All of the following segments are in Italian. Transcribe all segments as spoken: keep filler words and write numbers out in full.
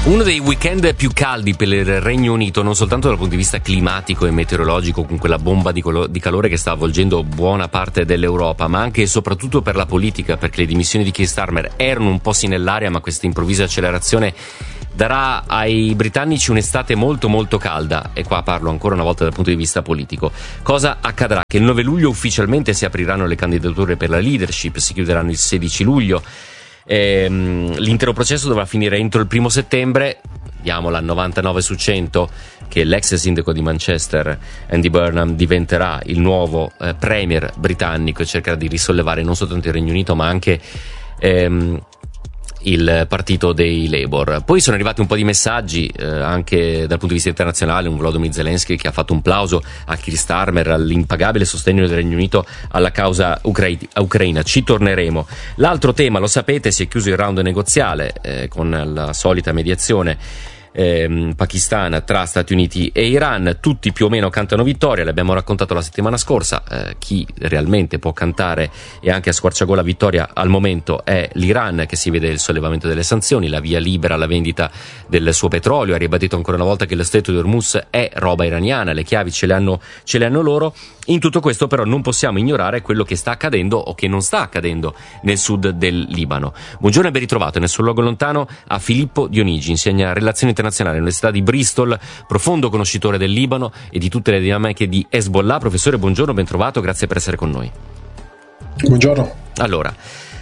Uno dei weekend più caldi per il Regno Unito, non soltanto dal punto di vista climatico e meteorologico, con quella bomba di, colo- di calore che sta avvolgendo buona parte dell'Europa, ma anche e soprattutto per la politica, perché le dimissioni di Keir Starmer erano un po' sì nell'aria, ma questa improvvisa accelerazione darà ai britannici un'estate molto molto calda, e qua parlo ancora una volta dal punto di vista politico. Cosa accadrà? Che il nove luglio ufficialmente si apriranno le candidature per la leadership, si chiuderanno il sedici luglio. Ehm, l'intero processo dovrà finire entro il primo settembre. Diamola al novantanove su cento che l'ex sindaco di Manchester, Andy Burnham, diventerà il nuovo eh, premier britannico e cercherà di risollevare non soltanto il Regno Unito ma anche ehm, il partito dei Labour. Poi sono arrivati un po' di messaggi eh, anche dal punto di vista internazionale. Un Volodymyr Zelensky che ha fatto un plauso a Keir Starmer, all'impagabile sostegno del Regno Unito alla causa ucra- ucraina. Ci torneremo. L'altro tema, lo sapete, si è chiuso il round negoziale eh, con la solita mediazione Eh, pakistana tra Stati Uniti e Iran. Tutti più o meno cantano vittoria, l'abbiamo raccontato la settimana scorsa. Eh, chi realmente può cantare e anche a squarciagola vittoria al momento è l'Iran, che si vede il sollevamento delle sanzioni, la via libera alla vendita del suo petrolio. Ha ribadito ancora una volta che lo stretto di Hormuz è roba iraniana, le chiavi ce le hanno, ce le hanno loro. In tutto questo però non possiamo ignorare quello che sta accadendo o che non sta accadendo nel sud del Libano. Buongiorno e ben ritrovato nel suo luogo lontano a Filippo Dionigi, insegna relazioni internazionali all'Università di Bristol, profondo conoscitore del Libano e di tutte le dinamiche di Hezbollah. Professore, buongiorno, ben trovato, grazie per essere con noi. Buongiorno. Allora,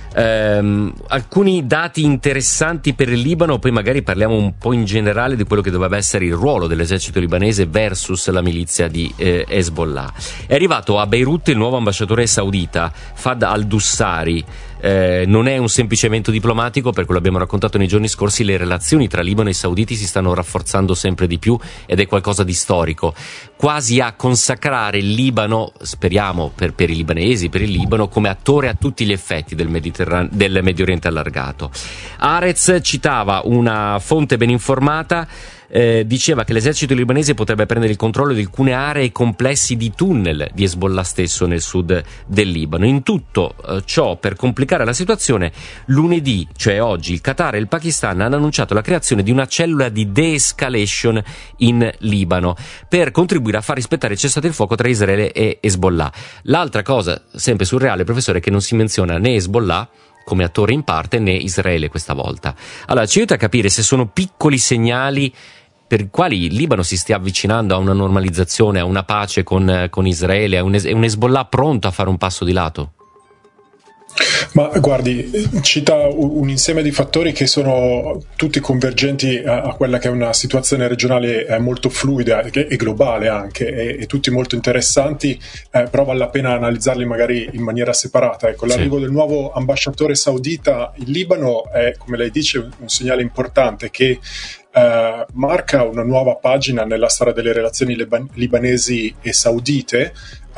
ehm, alcuni dati interessanti per il Libano, poi magari parliamo un po' in generale di quello che dovrebbe essere il ruolo dell'esercito libanese versus la milizia di eh, Hezbollah. È arrivato a Beirut il nuovo ambasciatore saudita, Fahd al-Dussari. Eh, non è un semplice evento diplomatico, perché lo abbiamo raccontato nei giorni scorsi, le relazioni tra Libano e sauditi si stanno rafforzando sempre di più ed è qualcosa di storico, quasi a consacrare il Libano, speriamo per, per i libanesi, per il Libano, come attore a tutti gli effetti del, Mediterrane- del Medio Oriente allargato. Arez citava una fonte ben informata. Eh, diceva che l'esercito libanese potrebbe prendere il controllo di alcune aree e complessi di tunnel di Hezbollah stesso nel sud del Libano. In tutto eh, ciò, per complicare la situazione, lunedì, cioè oggi, il Qatar e il Pakistan hanno annunciato la creazione di una cellula di de-escalation in Libano per contribuire a far rispettare il cessate il fuoco tra Israele e Hezbollah. L'altra cosa, sempre surreale, professore, è che non si menziona né Hezbollah come attore in parte né Israele questa volta. Allora, ci aiuta a capire se sono piccoli segnali per i quali il Libano si stia avvicinando a una normalizzazione, a una pace con, con Israele, a un, un Hezbollah pronto a fare un passo di lato? Ma guardi, cita un insieme di fattori che sono tutti convergenti a, a quella che è una situazione regionale eh, molto fluida e, e globale anche, e, e tutti molto interessanti, eh, però vale la pena analizzarli magari in maniera separata. Ecco, l'arrivo sì. del nuovo ambasciatore saudita in Libano è, come lei dice, un, un segnale importante che Uh, marca una nuova pagina nella storia delle relazioni liban- libanesi e saudite,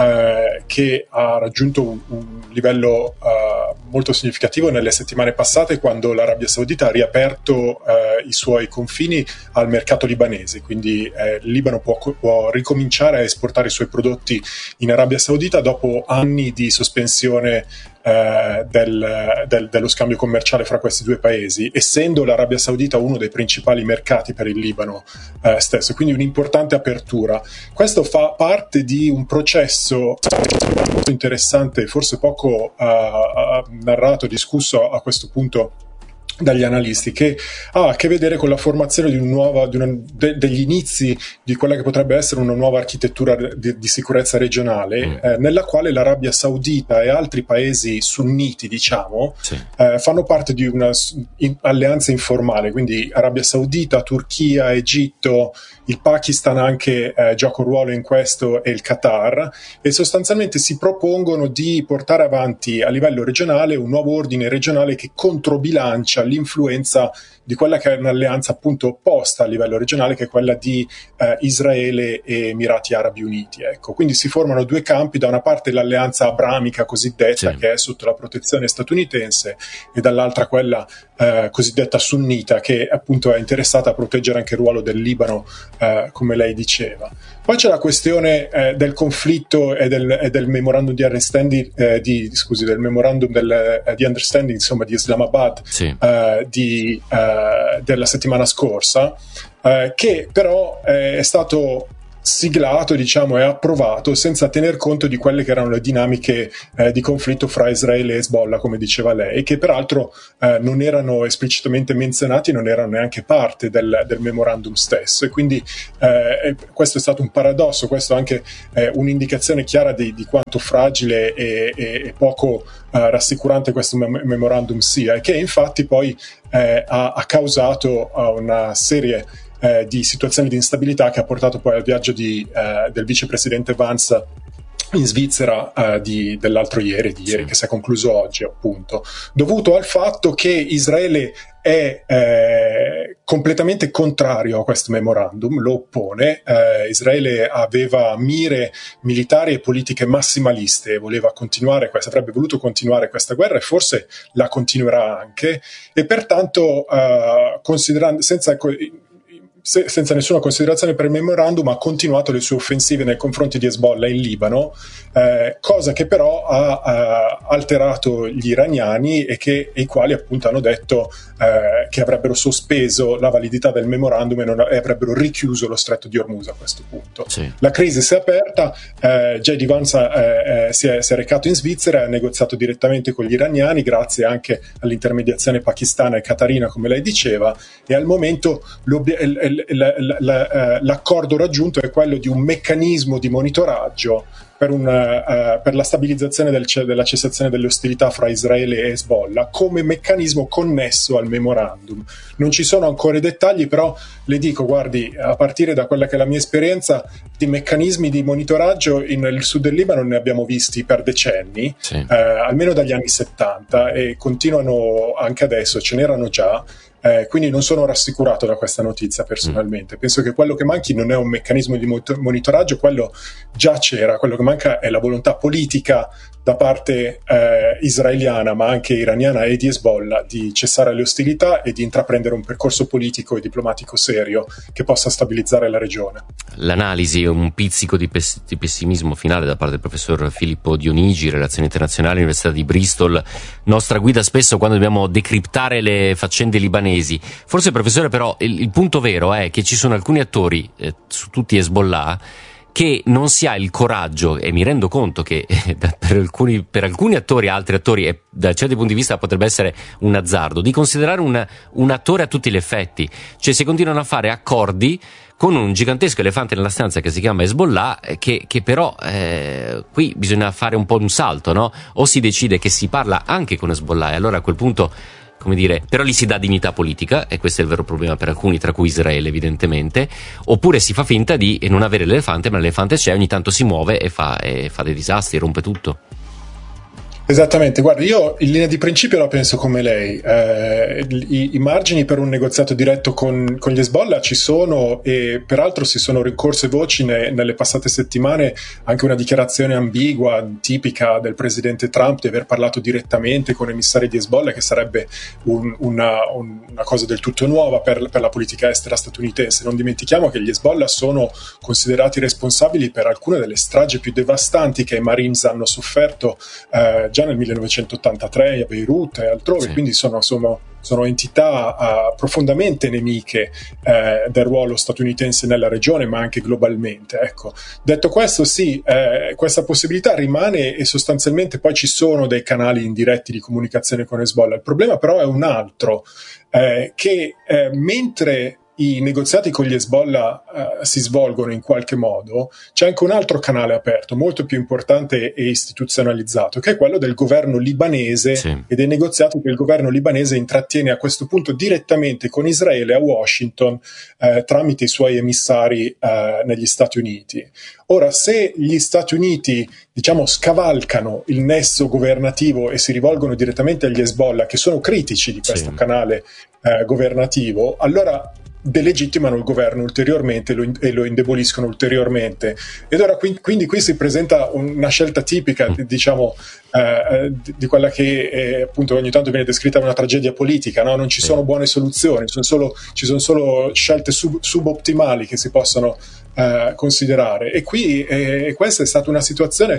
uh, che ha raggiunto un, un livello uh, molto significativo nelle settimane passate, quando l'Arabia Saudita ha riaperto uh, i suoi confini al mercato libanese. Quindi uh, il Libano può, può ricominciare a esportare i suoi prodotti in Arabia Saudita dopo anni di sospensione Uh, del, del, dello scambio commerciale fra questi due paesi, essendo l'Arabia Saudita uno dei principali mercati per il Libano uh, stesso, quindi un'importante apertura. Questo fa parte di un processo molto interessante, forse poco uh, narrato, discusso a questo punto dagli analisti, che ha a che vedere con la formazione di, un nuova, di una, de, degli inizi di quella che potrebbe essere una nuova architettura di, di sicurezza regionale, mm. eh, nella quale l'Arabia Saudita e altri paesi sunniti, diciamo, sì. eh, fanno parte di una in, alleanza informale, quindi Arabia Saudita, Turchia, Egitto, il Pakistan anche eh, gioca un ruolo in questo, e il Qatar, e sostanzialmente si propongono di portare avanti a livello regionale un nuovo ordine regionale che controbilancia l'influenza di quella che è un'alleanza appunto opposta a livello regionale, che è quella di eh, Israele e Emirati Arabi Uniti. Ecco, quindi si formano due campi: da una parte l'alleanza abramica cosiddetta, sì. che è sotto la protezione statunitense, e dall'altra quella eh, cosiddetta sunnita, che appunto è interessata a proteggere anche il ruolo del Libano, eh, come lei diceva. Poi c'è la questione eh, del conflitto e del, e del memorandum di understanding, eh, di, scusi, del memorandum del, eh, di understanding, insomma, di Islamabad, sì. eh, uh, di, uh, della settimana scorsa, uh, che però eh, è stato siglato, diciamo, e approvato senza tener conto di quelle che erano le dinamiche eh, di conflitto fra Israele e Hezbollah, come diceva lei, che peraltro eh, non erano esplicitamente menzionati, non erano neanche parte del, del memorandum stesso, e quindi eh, questo è stato un paradosso, questo è anche eh, un'indicazione chiara di, di quanto fragile e, e, e poco eh, rassicurante questo mem- memorandum sia, e che infatti poi eh, ha, ha causato uh, una serie Eh, di situazioni di instabilità che ha portato poi al viaggio di, eh, del vicepresidente Vance in Svizzera eh, di, dell'altro ieri, di ieri, sì, che si è concluso oggi, appunto, dovuto al fatto che Israele è eh, completamente contrario a questo memorandum, lo oppone. eh, Israele aveva mire militari e politiche massimaliste, voleva continuare questa, avrebbe voluto continuare questa guerra, e forse la continuerà anche, e pertanto eh, considerando, senza Se, senza nessuna considerazione per il memorandum, ha continuato le sue offensive nei confronti di Hezbollah in Libano, eh, cosa che però ha eh, alterato gli iraniani, e che, e i quali appunto hanno detto eh, che avrebbero sospeso la validità del memorandum e, non, e avrebbero richiuso lo stretto di Hormuz a questo punto. Sì. La crisi si è aperta, eh, J D Vance eh, eh, si, è, si è recato in Svizzera e ha negoziato direttamente con gli iraniani, grazie anche all'intermediazione pakistana e qatarina, come lei diceva, e al momento l'accordo raggiunto è quello di un meccanismo di monitoraggio per, un, uh, per la stabilizzazione del, della cessazione delle ostilità fra Israele e Hezbollah, come meccanismo connesso al memorandum. Non ci sono ancora i dettagli, però le dico, guardi, a partire da quella che è la mia esperienza, di meccanismi di monitoraggio in, nel sud del Libano ne abbiamo visti per decenni, sì. eh, almeno dagli anni settanta, e continuano anche adesso, ce n'erano già. Eh, quindi non sono rassicurato da questa notizia personalmente. Mm. Penso che quello che manchi non è un meccanismo di monitoraggio, quello già c'era, quello che manca è la volontà politica da parte eh, israeliana, ma anche iraniana e di Hezbollah, di cessare le ostilità e di intraprendere un percorso politico e diplomatico serio che possa stabilizzare la regione. L'analisi, un pizzico di, pes- di pessimismo finale da parte del professor Filippo Dionigi, Relazioni Internazionali, Università di Bristol, nostra guida spesso quando dobbiamo decriptare le faccende libanesi. Forse, professore, però il, il punto vero è che ci sono alcuni attori, eh, su tutti Hezbollah, che non si ha il coraggio, e mi rendo conto che eh, per, alcuni, per alcuni attori, altri attori, e da certi punti di vista potrebbe essere un azzardo, di considerare un, un attore a tutti gli effetti. Cioè, se continuano a fare accordi con un gigantesco elefante nella stanza che si chiama Hezbollah, che, che però eh, qui bisogna fare un po' un salto, no? O si decide che si parla anche con Hezbollah, e allora a quel punto, come dire, però gli si dà dignità politica, e questo è il vero problema per alcuni, tra cui Israele evidentemente, oppure si fa finta di non avere l'elefante, ma l'elefante c'è, ogni tanto si muove e fa, e fa dei disastri, rompe tutto. Esattamente, guarda, io in linea di principio la penso come lei. Eh, i, i margini per un negoziato diretto con, con gli Hezbollah ci sono, e peraltro si sono rincorse voci ne, nelle passate settimane, anche una dichiarazione ambigua, tipica del presidente Trump, di aver parlato direttamente con emissari di Hezbollah, che sarebbe un, una, un, una cosa del tutto nuova per, per la politica estera statunitense. Non dimentichiamo che gli Hezbollah sono considerati responsabili per alcune delle stragi più devastanti che i Marines hanno sofferto eh, già nel millenovecentottantatré a Beirut e altrove, sì. Quindi sono, sono, sono entità uh, profondamente nemiche uh, del ruolo statunitense nella regione, ma anche globalmente. Ecco. Detto questo, sì, eh, questa possibilità rimane, e sostanzialmente poi ci sono dei canali indiretti di comunicazione con Hezbollah. Il problema però è un altro, eh, che eh, mentre i negoziati con gli Hezbollah uh, si svolgono in qualche modo, c'è anche un altro canale aperto, molto più importante e istituzionalizzato, che è quello del governo libanese, sì. E dei negoziati che il governo libanese intrattiene a questo punto direttamente con Israele a Washington, uh, tramite i suoi emissari uh, negli Stati Uniti. Ora, se gli Stati Uniti, diciamo, scavalcano il nesso governativo e si rivolgono direttamente agli Hezbollah, che sono critici di questo, sì. canale uh, governativo, allora delegittimano il governo ulteriormente lo in, e lo indeboliscono ulteriormente. Ed ora qui, quindi qui si presenta una scelta tipica, diciamo, eh, di, di quella che eh, appunto ogni tanto viene descritta come una tragedia politica, no? Non ci sono buone soluzioni, sono solo, ci sono solo scelte sub, subottimali che si possono eh, considerare. E qui eh, questa è stata una situazione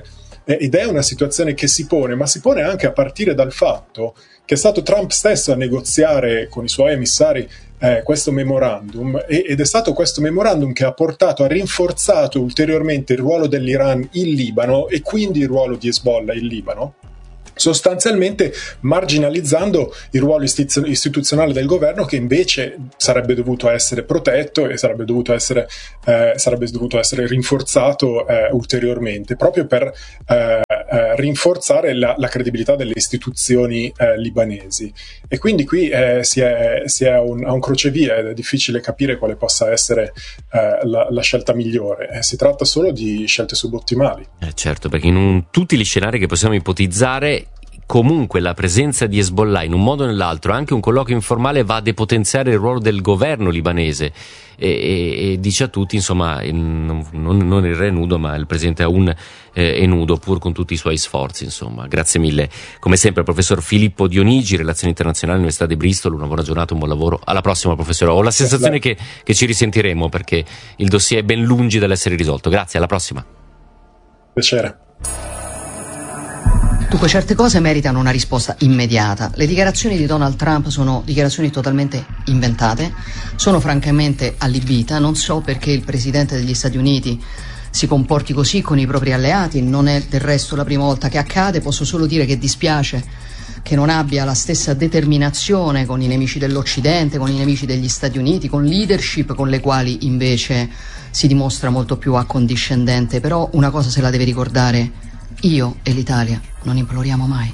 eh, ed è una situazione che si pone, ma si pone anche a partire dal fatto che è stato Trump stesso a negoziare con i suoi emissari eh, questo memorandum, e, ed è stato questo memorandum che ha portato, ha rinforzato ulteriormente il ruolo dell'Iran in Libano e quindi il ruolo di Hezbollah in Libano, sostanzialmente marginalizzando il ruolo istituzionale del governo, che invece sarebbe dovuto essere protetto e sarebbe dovuto essere, eh, sarebbe dovuto essere rinforzato eh, ulteriormente, proprio per eh, eh, rinforzare la, la credibilità delle istituzioni eh, libanesi. E quindi qui eh, si è, si è a, un, a un crocevia ed è difficile capire quale possa essere eh, la, la scelta migliore. Eh, si tratta solo di scelte subottimali. Eh certo, perché in un, tutti gli scenari che possiamo ipotizzare, comunque la presenza di Hezbollah in un modo o nell'altro, anche un colloquio informale, va a depotenziare il ruolo del governo libanese e, e, e dice a tutti, insomma, non, non il re nudo, ma il presidente Aoun eh, è nudo, pur con tutti i suoi sforzi, insomma. Grazie mille, come sempre, professor Filippo Dionigi, Relazioni Internazionali, Università di Bristol. Una buona giornata, un buon lavoro. Alla prossima, professore. Ho la sensazione che, che ci risentiremo, perché il dossier è ben lungi dall'essere risolto. Grazie, alla prossima. Piacere. Dunque, certe cose meritano una risposta immediata. Le dichiarazioni di Donald Trump sono dichiarazioni totalmente inventate, sono francamente allibita. Non so perché il presidente degli Stati Uniti si comporti così con i propri alleati, non è del resto la prima volta che accade. Posso solo dire che dispiace che non abbia la stessa determinazione con i nemici dell'Occidente, con i nemici degli Stati Uniti, con leadership con le quali invece si dimostra molto più accondiscendente. Però una cosa se la deve ricordare: io e l'Italia non imploriamo mai.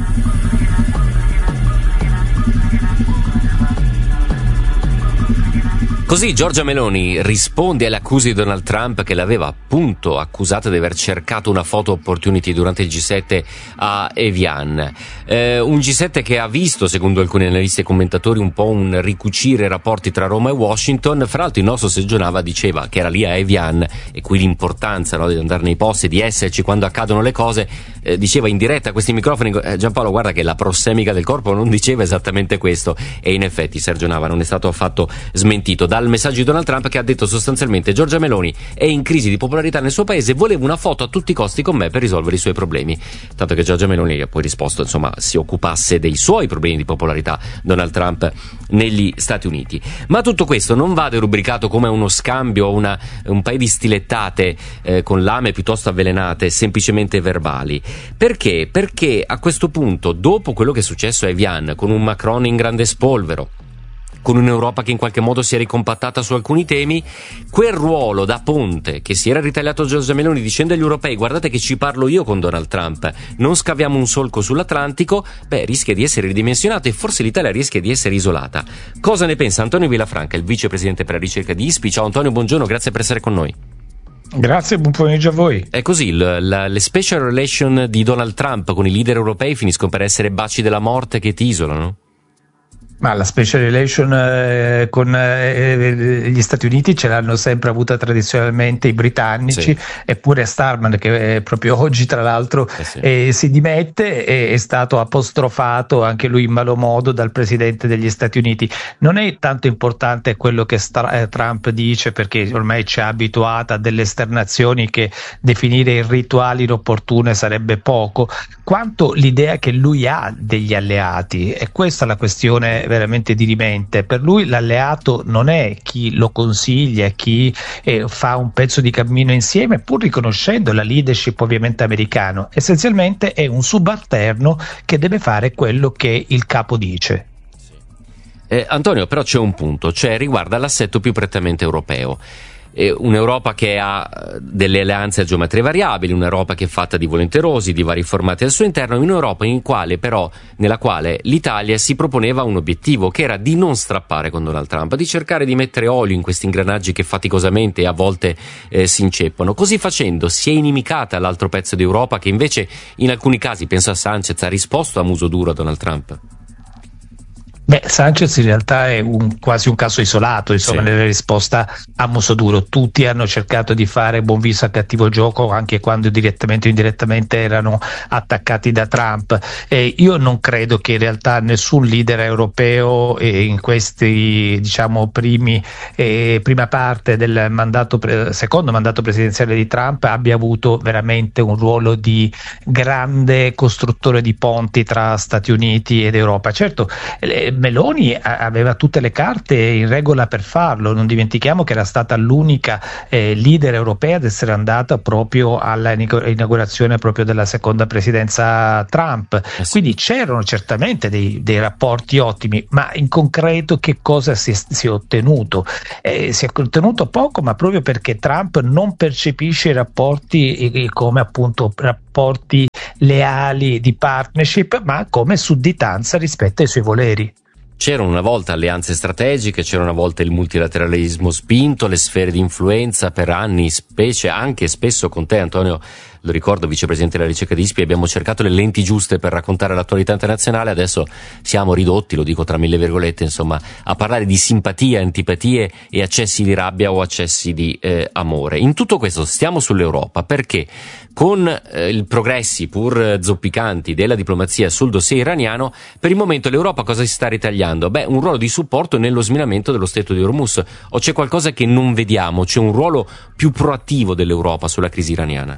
Così Giorgia Meloni risponde alle accuse di Donald Trump, che l'aveva appunto accusata di aver cercato una photo opportunity durante il G sette a Evian. Eh, un G sette che ha visto, secondo alcuni analisti e commentatori, un po' un ricucire rapporti tra Roma e Washington. Fra l'altro il nostro soggiornava, diceva che era lì a Evian, e qui l'importanza, no, di andare nei posti, di esserci quando accadono le cose. Eh, diceva in diretta a questi microfoni, eh, Giampaolo, guarda che la prossemica del corpo non diceva esattamente questo, e in effetti Sergio Nava non è stato affatto smentito dal messaggio di Donald Trump, che ha detto sostanzialmente: Giorgia Meloni è in crisi di popolarità nel suo paese, voleva una foto a tutti i costi con me per risolvere i suoi problemi. Tanto che Giorgia Meloni ha poi risposto, insomma, si occupasse dei suoi problemi di popolarità Donald Trump negli Stati Uniti. Ma tutto questo non va derubricato come uno scambio, una, un paio di stilettate eh, con lame piuttosto avvelenate, semplicemente verbali. Perché? Perché a questo punto, dopo quello che è successo a Evian, con un Macron in grande spolvero, con un'Europa che in qualche modo si è ricompattata su alcuni temi, quel ruolo da ponte che si era ritagliato Giorgia Meloni dicendo agli europei: guardate che ci parlo io con Donald Trump, non scaviamo un solco sull'Atlantico, beh, rischia di essere ridimensionato, e forse l'Italia rischia di essere isolata. Cosa ne pensa Antonio Villafranca, il vicepresidente per la ricerca di I S P I? Ciao Antonio, buongiorno, grazie per essere con noi. Grazie, buon pomeriggio a voi. È così, l- la- le special relation di Donald Trump con i leader europei finiscono per essere baci della morte che ti isolano? Ma la special relation eh, con eh, gli Stati Uniti ce l'hanno sempre avuta tradizionalmente i britannici, sì. Eppure Starman, che eh, proprio oggi tra l'altro eh sì. eh, si dimette, è, è stato apostrofato anche lui in malo modo dal presidente degli Stati Uniti. Non è tanto importante quello che Star- eh, Trump dice, perché ormai ci ha abituato a delle esternazioni che definire irrituali inopportune sarebbe poco, quanto l'idea che lui ha degli alleati. E questa è la questione veramente dirimente. Per lui l'alleato non è chi lo consiglia, chi eh, fa un pezzo di cammino insieme, pur riconoscendo la leadership ovviamente americano. Essenzialmente è un subalterno che deve fare quello che il capo dice. Eh, Antonio, però c'è un punto, cioè riguarda l'assetto più prettamente europeo. Un'Europa che ha delle alleanze a geometrie variabili, un'Europa che è fatta di volenterosi, di vari formati al suo interno, un'Europa in quale però, nella quale l'Italia si proponeva un obiettivo, che era di non strappare con Donald Trump, di cercare di mettere olio in questi ingranaggi che faticosamente e a volte eh, si inceppano. Così facendo si è inimicata l'altro pezzo d'Europa, che invece in alcuni casi, penso a Sanchez, ha risposto a muso duro a Donald Trump. Beh, Sanchez in realtà è un, quasi un caso isolato, insomma, sì. Nella risposta a Mosoduro. Tutti hanno cercato di fare buon viso a cattivo gioco, anche quando direttamente o indirettamente erano attaccati da Trump. E io non credo che in realtà nessun leader europeo eh, in questi, diciamo, primi eh, prima parte del mandato pre- secondo mandato presidenziale di Trump abbia avuto veramente un ruolo di grande costruttore di ponti tra Stati Uniti ed Europa. Certo, eh, Meloni aveva tutte le carte in regola per farlo, non dimentichiamo che era stata l'unica eh, leader europea ad essere andata proprio alla inaugurazione proprio della seconda presidenza Trump, quindi c'erano certamente dei, dei rapporti ottimi, ma in concreto che cosa si è, si è ottenuto? Eh, si è ottenuto poco, ma proprio perché Trump non percepisce i rapporti eh, come appunto rapporti leali di partnership, ma come sudditanza rispetto ai suoi voleri. C'erano una volta alleanze strategiche, c'era una volta il multilateralismo spinto, le sfere di influenza per anni, specie anche spesso con te, Antonio, lo ricordo, vicepresidente della ricerca di I S P I, abbiamo cercato le lenti giuste per raccontare l'attualità internazionale. Adesso siamo ridotti, lo dico tra mille virgolette, insomma, a parlare di simpatie, antipatie e accessi di rabbia o accessi di eh, amore. In tutto questo stiamo sull'Europa perché con eh, i progressi pur zoppicanti della diplomazia sul dossier iraniano, per il momento l'Europa cosa si sta ritagliando? Beh, un ruolo di supporto nello sminamento dello Stretto di Hormuz, o c'è qualcosa che non vediamo? C'è un ruolo più proattivo dell'Europa sulla crisi iraniana?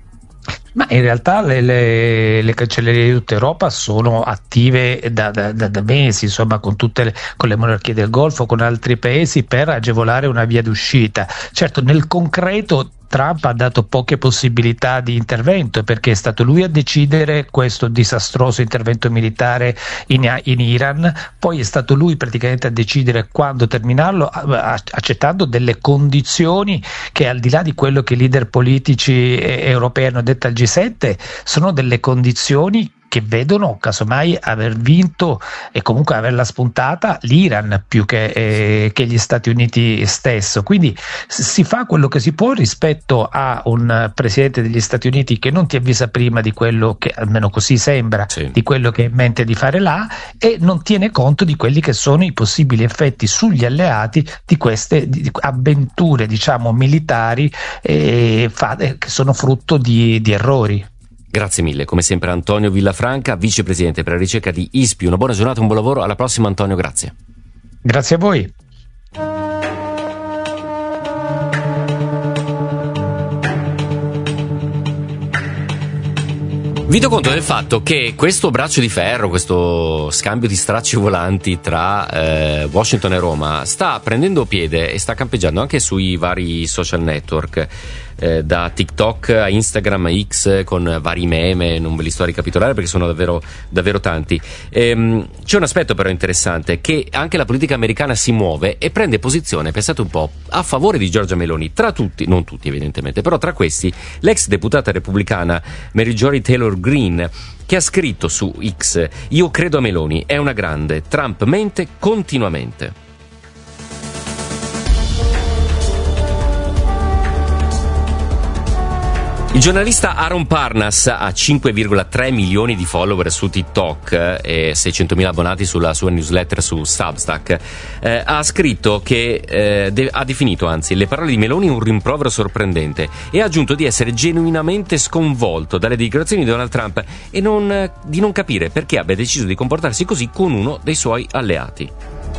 Ma in realtà le, le, le cancellerie di tutta Europa sono attive da, da, da mesi, insomma, con tutte le, con le monarchie del Golfo, con altri paesi, per agevolare una via d'uscita. Certo, nel concreto Trump ha dato poche possibilità di intervento, perché è stato lui a decidere questo disastroso intervento militare in, in Iran, poi è stato lui praticamente a decidere quando terminarlo, accettando delle condizioni che, al di là di quello che i leader politici europei hanno detto al G sette, sono delle condizioni che vedono casomai aver vinto e comunque averla spuntata l'Iran più che, eh, che gli Stati Uniti stesso. Quindi si fa quello che si può rispetto a un presidente degli Stati Uniti che non ti avvisa prima di quello che, almeno così sembra, sì. di quello che è in mente di fare là, e non tiene conto di quelli che sono i possibili effetti sugli alleati di queste di avventure, diciamo, militari eh, fa, eh, che sono frutto di, di errori. Grazie mille, come sempre Antonio Villafranca, vicepresidente per la ricerca di I S P I. Una buona giornata, un buon lavoro, alla prossima Antonio, grazie. Grazie a voi. Vi do conto del fatto che questo braccio di ferro, questo scambio di stracci volanti tra eh, Washington e Roma sta prendendo piede e sta campeggiando anche sui vari social network, eh, da TikTok a Instagram a X, con vari meme, non ve li sto a ricapitolare perché sono davvero, davvero tanti. Ehm, c'è un aspetto però interessante, che anche la politica americana si muove e prende posizione, pensate un po', a favore di Giorgia Meloni, tra tutti, non tutti evidentemente, però tra questi l'ex deputata repubblicana Marjorie Taylor Greene, che ha scritto su X: io credo a Meloni, è una grande, Trump mente continuamente. Il giornalista Aaron Parnas ha cinque virgola tre milioni di follower su TikTok e seicentomila abbonati sulla sua newsletter su Substack. Eh, ha scritto che eh, de- ha definito anzi le parole di Meloni un rimprovero sorprendente e ha aggiunto di essere genuinamente sconvolto dalle dichiarazioni di Donald Trump e non, di non capire perché abbia deciso di comportarsi così con uno dei suoi alleati.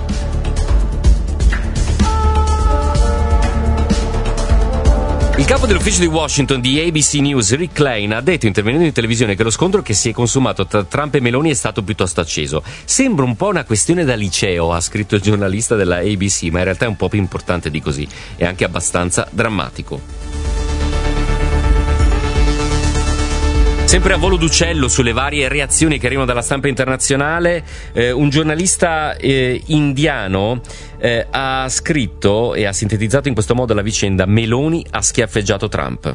Il capo dell'ufficio di Washington di A B C News, Rick Lane, ha detto, intervenendo in televisione, che lo scontro che si è consumato tra Trump e Meloni è stato piuttosto acceso. Sembra un po' una questione da liceo, ha scritto il giornalista della A B C, ma in realtà è un po' più importante di così. È anche abbastanza drammatico. Sempre a volo d'uccello sulle varie reazioni che arrivano dalla stampa internazionale, eh, un giornalista eh, indiano eh, ha scritto e ha sintetizzato in questo modo la vicenda: Meloni ha schiaffeggiato Trump.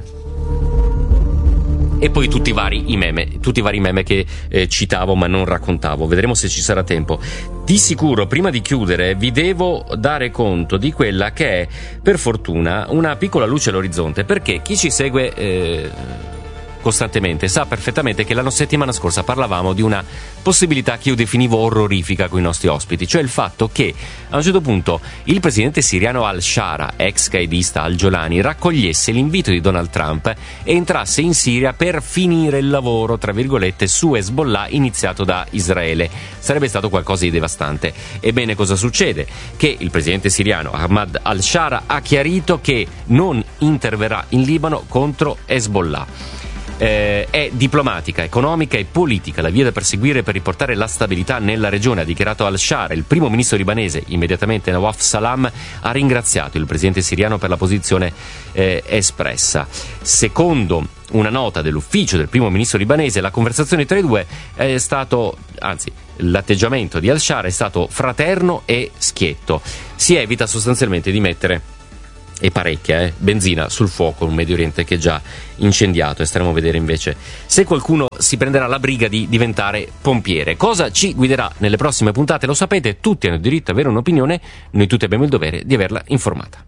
E poi tutti i vari i meme, tutti i vari meme che eh, citavo ma non raccontavo. Vedremo se ci sarà tempo. Di sicuro, prima di chiudere, vi devo dare conto di quella che è, per fortuna, una piccola luce all'orizzonte, perché chi ci segue eh, costantemente sa perfettamente che la settimana scorsa parlavamo di una possibilità che io definivo orrorifica con i nostri ospiti, cioè il fatto che a un certo punto il presidente siriano al-Shara, ex qaedista al-Jolani, raccogliesse l'invito di Donald Trump e entrasse in Siria per finire il lavoro, tra virgolette, su Hezbollah iniziato da Israele. Sarebbe stato qualcosa di devastante. Ebbene, cosa succede? Che il presidente siriano Ahmad al-Shara ha chiarito che non interverrà in Libano contro Hezbollah. Eh, è diplomatica, economica e politica la via da perseguire per riportare la stabilità nella regione, ha dichiarato al-Shara. Il primo ministro libanese, immediatamente Nawaf Salam, ha ringraziato il presidente siriano per la posizione eh, espressa. Secondo una nota dell'ufficio del primo ministro libanese, la conversazione tra i due è stato, anzi, l'atteggiamento di al-Shara è stato fraterno e schietto. Si evita sostanzialmente di mettere e parecchia eh, benzina sul fuoco, un Medio Oriente che è già incendiato, e staremo a vedere invece se qualcuno si prenderà la briga di diventare pompiere. Cosa ci guiderà nelle prossime puntate lo sapete, tutti hanno diritto ad avere un'opinione, noi tutti abbiamo il dovere di averla informata.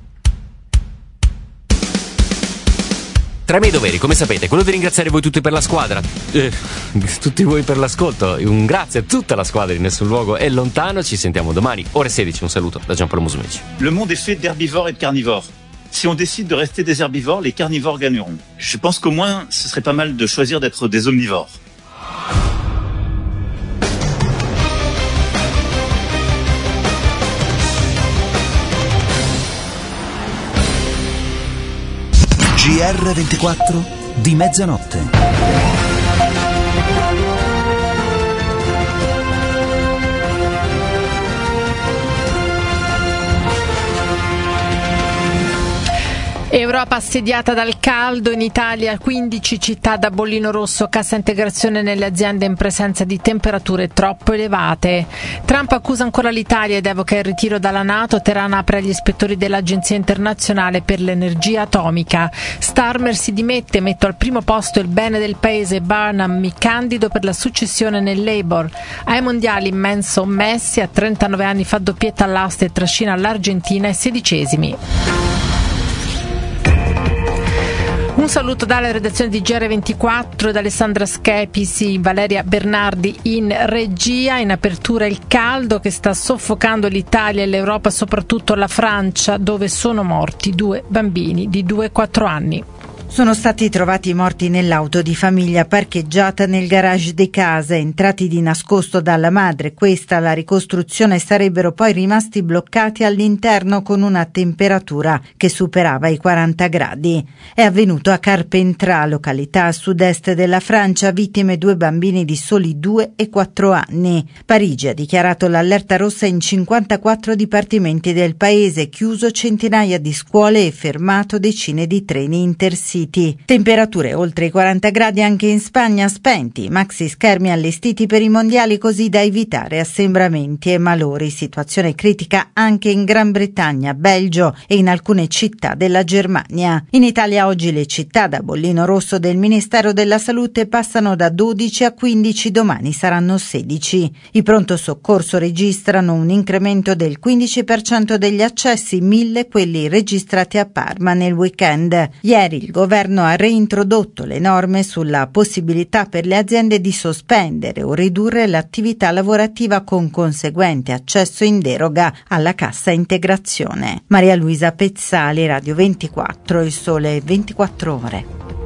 Tra i miei doveri, come sapete, quello di ringraziare voi tutti per la squadra, eh, tutti voi per l'ascolto, un grazie a tutta la squadra di Nessun Luogo è Lontano. Ci sentiamo domani, ore sedici. Un saluto da Giampaolo Musumeci. Le monde est fait d'herbivores et de carnivores. Si on décide de rester des herbivores, les carnivores gagneront. Je pense qu'au moins, ce serait pas mal de choisir d'être des omnivores. G R ventiquattro di mezzanotte. Europa assediata dal caldo, in Italia quindici città da bollino rosso, cassa integrazione nelle aziende in presenza di temperature troppo elevate. Trump accusa ancora l'Italia ed evoca il ritiro dalla NATO, Teheran apre agli ispettori dell'Agenzia internazionale per l'energia atomica. Starmer si dimette, metto al primo posto il bene del paese, Barnum mi candido per la successione nel Labour. Ai mondiali immenso Messi, a trentanove anni fa doppietta all'asta e trascina l'Argentina ai sedicesimi. Un saluto dalla redazione di G R ventiquattro e da Alessandra Schepisi, Valeria Bernardi in regia. In apertura il caldo che sta soffocando l'Italia e l'Europa, soprattutto la Francia, dove sono morti due bambini di due e quattro anni. Sono stati trovati morti nell'auto di famiglia parcheggiata nel garage di casa, entrati di nascosto dalla madre. Questa la ricostruzione, sarebbero poi rimasti bloccati all'interno con una temperatura che superava i quaranta gradi. È avvenuto a Carpentras, località a sud-est della Francia, vittime due bambini di soli due e quattro anni. Parigi ha dichiarato l'allerta rossa in cinquantaquattro dipartimenti del paese, chiuso centinaia di scuole e fermato decine di treni intercity. Temperature oltre i quaranta gradi anche in Spagna, spenti maxi schermi allestiti per i mondiali così da evitare assembramenti e malori. Situazione critica anche in Gran Bretagna, Belgio e in alcune città della Germania. In Italia oggi le città da bollino rosso del Ministero della Salute passano da dodici a quindici, domani saranno sedici. I pronto soccorso registrano un incremento del quindici per cento degli accessi, mille quelli registrati a Parma nel weekend. Ieri il governo Il governo ha reintrodotto le norme sulla possibilità per le aziende di sospendere o ridurre l'attività lavorativa con conseguente accesso in deroga alla cassa integrazione. Maria Luisa Pezzali, Radio ventiquattro, Il Sole ventiquattro Ore.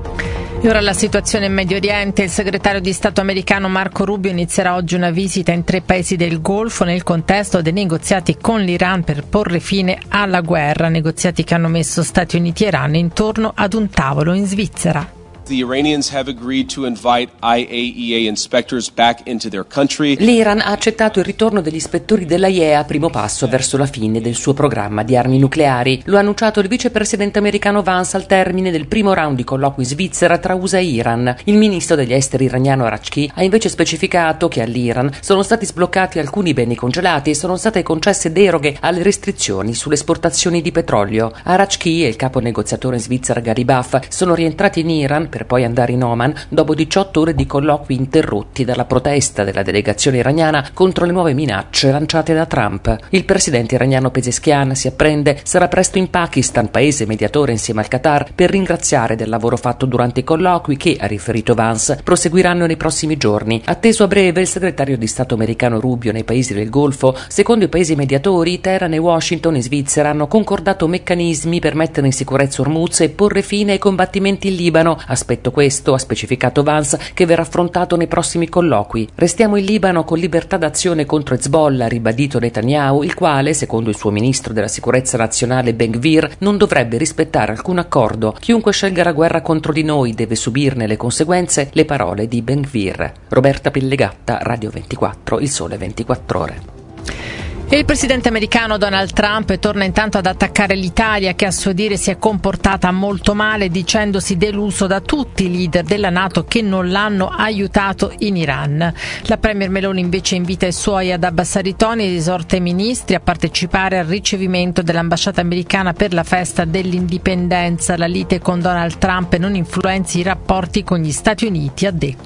E ora la situazione in Medio Oriente. Il segretario di Stato americano Marco Rubio inizierà oggi una visita in tre paesi del Golfo nel contesto dei negoziati con l'Iran per porre fine alla guerra, negoziati che hanno messo Stati Uniti e Iran intorno ad un tavolo in Svizzera. The Iranians have agreed to invite I A E A inspectors back into their country. L'Iran ha accettato il ritorno degli ispettori della I E A, primo passo verso la fine del suo programma di armi nucleari. Lo ha annunciato il vicepresidente americano Vance al termine del primo round di colloqui in Svizzera tra U S A e Iran. Il ministro degli esteri iraniano Arachki ha invece specificato che all'Iran sono stati sbloccati alcuni beni congelati e sono state concesse deroghe alle restrizioni sulle esportazioni di petrolio. Arachki e il capo negoziatore in Svizzera Gary Buff sono rientrati in Iran per poi andare in Oman dopo diciotto ore di colloqui interrotti dalla protesta della delegazione iraniana contro le nuove minacce lanciate da Trump. Il presidente iraniano Pezeshkian, si apprende, sarà presto in Pakistan, paese mediatore insieme al Qatar, per ringraziare del lavoro fatto durante i colloqui che, ha riferito Vance, proseguiranno nei prossimi giorni. Atteso a breve il segretario di Stato americano Rubio nei paesi del Golfo. Secondo i paesi mediatori, Teheran e Washington in Svizzera hanno concordato meccanismi per mettere in sicurezza Hormuz e porre fine ai combattimenti in Libano. Aspetto questo, ha specificato Vance, che verrà affrontato nei prossimi colloqui. Restiamo in Libano con libertà d'azione contro Hezbollah, ha ribadito Netanyahu, il quale, secondo il suo ministro della sicurezza nazionale Ben Gvir, non dovrebbe rispettare alcun accordo. Chiunque scelga la guerra contro di noi deve subirne le conseguenze, le parole di Ben Gvir. Roberta Pellegatta, Radio ventiquattro, Il Sole ventiquattro Ore. E il presidente americano Donald Trump torna intanto ad attaccare l'Italia, che a suo dire si è comportata molto male, dicendosi deluso da tutti i leader della NATO che non l'hanno aiutato in Iran. La premier Meloni invece invita i suoi ad abbassare i toni ed esorta i ministri a partecipare al ricevimento dell'ambasciata americana per la festa dell'indipendenza. La lite con Donald Trump non influenzi i rapporti con gli Stati Uniti, ha detto.